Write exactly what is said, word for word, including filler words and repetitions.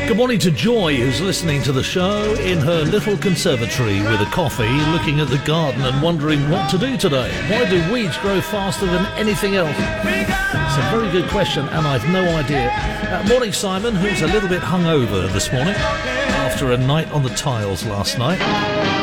Good morning to Joy, who's listening to the show in her little conservatory with a coffee, looking at the garden and wondering what to do today. Why do weeds grow faster than anything else? It's a very good question, and I've no idea. Uh, morning, Simon, who's a little bit hungover this morning after a night on the tiles last night.